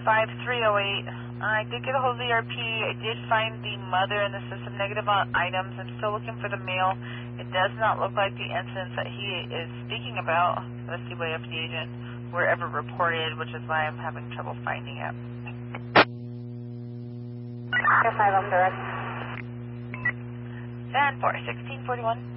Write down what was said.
5308. I did get a hold of the ERP. I did find the mother in the system negative on items. I'm still looking for the male. It does not look like the incidents that he is speaking about, the CYFD agent, were ever reported, which is why I'm having trouble finding it. Air 5 direct. 10-4, 1641.